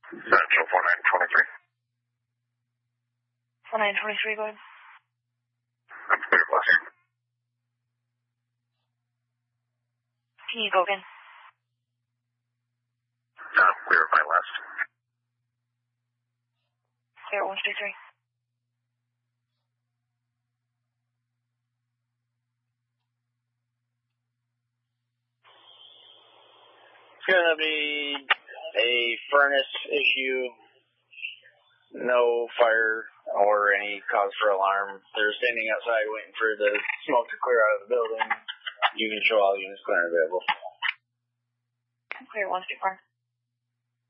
Central 4923. 4923, go ahead. I'm clear, boss. Can you go again? I'm clear of my last. Clear 123. It's going to be a furnace issue. No fire or any cause for alarm. They're standing outside waiting for the smoke to clear out of the building. You can show all units clear and available. Clear 124.